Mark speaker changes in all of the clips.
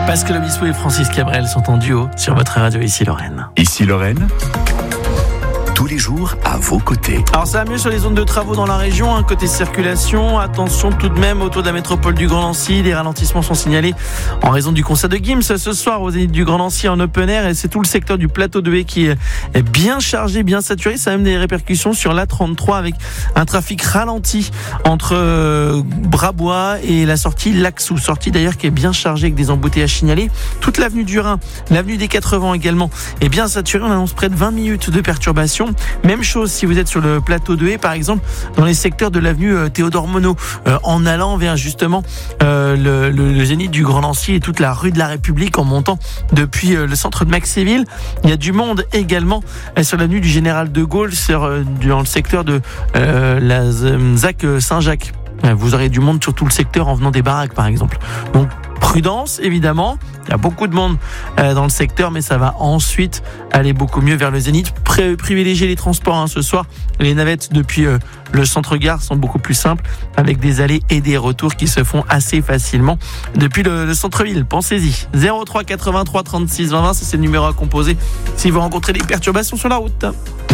Speaker 1: Pascal Obispo et Francis Cabrel sont en duo sur votre radio Ici Lorraine.
Speaker 2: Ici Lorraine, tous les jours à vos côtés.
Speaker 1: Alors ça va mieux sur les zones de travaux dans la région, côté circulation. Attention tout de même autour de la métropole du Grand Nancy. Les ralentissements sont signalés en raison du concert de Gims ce soir au Zénith du Grand Nancy en open air. Et c'est tout le secteur du plateau de Haye qui est bien chargé, bien saturé. Ça a même des répercussions sur l'A33 avec un trafic ralenti entre Brabois et la sortie Laxou. Sortie d'ailleurs qui est bien chargée avec des embouteillages signalés. Toute l'avenue du Rhin, l'avenue des 80 également est bien saturée. On annonce près de 20 minutes de perturbation. Même chose si vous êtes sur le plateau de Haye, par exemple, dans les secteurs de l'avenue Théodore Monod, en allant vers justement le Zénith du Grand Nancy et toute la rue de la République en montant depuis le centre de Maxéville. Il y a du monde également sur l'avenue du Général de Gaulle, dans le secteur de la ZAC Saint-Jacques. Vous aurez du monde sur tout le secteur en venant des baraques, par exemple. Donc, prudence, évidemment. Il y a beaucoup de monde dans le secteur, mais ça va ensuite aller beaucoup mieux vers le Zénith. Privilégiez les transports ce soir. Les navettes depuis le centre-gare sont beaucoup plus simples, avec des allées et des retours qui se font assez facilement depuis le centre-ville. Pensez-y. 03 83 36 20 20, c'est le numéro à composer si vous rencontrez des perturbations sur la route.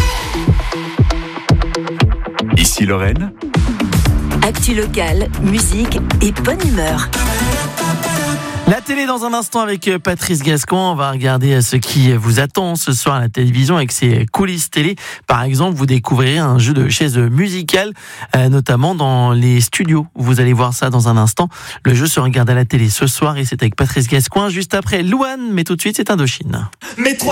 Speaker 2: Ici Lorraine,
Speaker 3: actu locale, musique et bonne humeur.
Speaker 1: La télé dans un instant avec Patrice Gascon. On va regarder ce qui vous attend ce soir à la télévision avec ses coulisses télé. Par exemple, vous découvrirez un jeu de chaises musicales, notamment dans les studios. Vous allez voir ça dans un instant. Le jeu se regarde à la télé ce soir et c'est avec Patrice Gascon. Juste après Louane, mais tout de suite c'est Indochine.